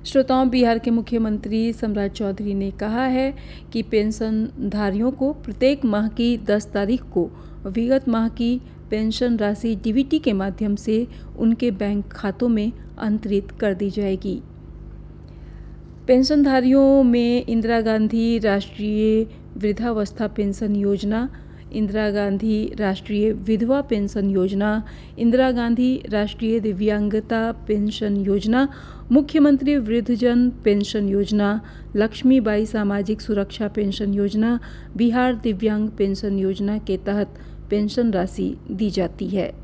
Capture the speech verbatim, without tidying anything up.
श्रोताओं, बिहार के मुख्यमंत्री सम्राट चौधरी ने कहा है कि पेंशनधारियों को प्रत्येक माह की दस तारीख को विगत माह की पेंशन राशि डीबीटी के माध्यम से उनके बैंक खातों में अंतरित कर दी जाएगी। पेंशनधारियों में इंदिरा गांधी राष्ट्रीय वृद्धावस्था पेंशन योजना, इंदिरा गांधी राष्ट्रीय विधवा पेंशन योजना, इंदिरा गांधी राष्ट्रीय दिव्यांगता पेंशन योजना, मुख्यमंत्री वृद्धजन पेंशन योजना, लक्ष्मीबाई सामाजिक सुरक्षा पेंशन योजना, बिहार दिव्यांग पेंशन योजना के तहत पेंशन राशि दी जाती है।